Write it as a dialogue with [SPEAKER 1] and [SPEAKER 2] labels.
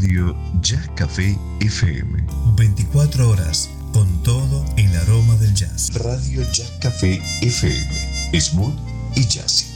[SPEAKER 1] Radio Jazz Café FM.
[SPEAKER 2] 24 horas con todo el aroma del jazz.
[SPEAKER 1] Radio Jazz Café FM. Smooth y jazzy.